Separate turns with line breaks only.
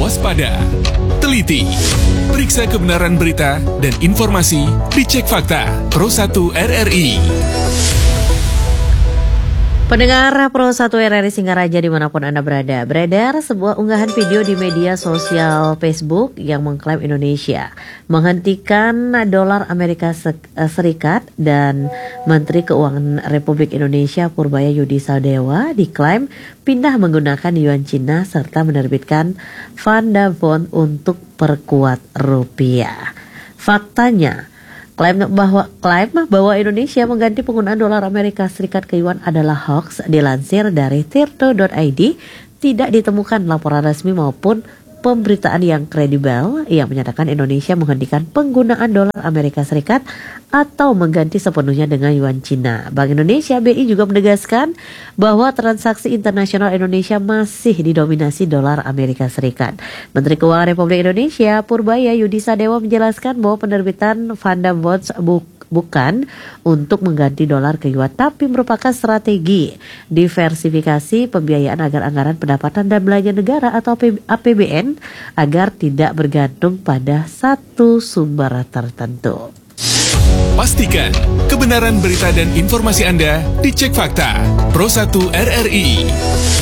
waspada, teliti, periksa kebenaran berita dan informasi, dicek fakta. Pro 1 RRI.
Pendengar Pro 1 RRI Singaraja dimanapun Anda berada, beredar sebuah unggahan video di media sosial Facebook yang mengklaim Indonesia menghentikan dolar Amerika Serikat, dan Menteri Keuangan Republik Indonesia Purbaya Yudi Sadewa diklaim pindah menggunakan yuan Cina serta menerbitkan Fanda Bond untuk perkuat rupiah. Faktanya, Klaim bahwa Indonesia mengganti penggunaan dolar Amerika Serikat ke yuan adalah hoax. Dilansir dari tirto.id, tidak ditemukan laporan resmi maupun pemberitaan yang kredibel yang menyatakan Indonesia menghentikan penggunaan dolar Amerika Serikat atau mengganti sepenuhnya dengan yuan Cina. Bank Indonesia (BI) juga menegaskan bahwa transaksi internasional Indonesia masih didominasi dolar Amerika Serikat. Menteri Keuangan Republik Indonesia Purbaya Yudi Sadewa menjelaskan bahwa penerbitan Fanda Bonds bukan untuk mengganti dolar ke yuan, tapi merupakan strategi diversifikasi pembiayaan agar anggaran pendapatan dan belanja negara atau APBN agar tidak bergantung pada satu sumber tertentu.
Pastikan kebenaran berita dan informasi Anda dicek fakta. Pro 1 RRI.